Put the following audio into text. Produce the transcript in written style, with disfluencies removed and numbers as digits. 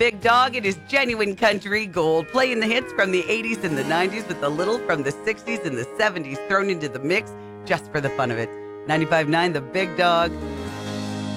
Big Dog. It is genuine country gold, playing the hits from the 80s and the 90s with a little from the 60s and the 70s thrown into the mix just for the fun of it. 95.9 The Big Dog.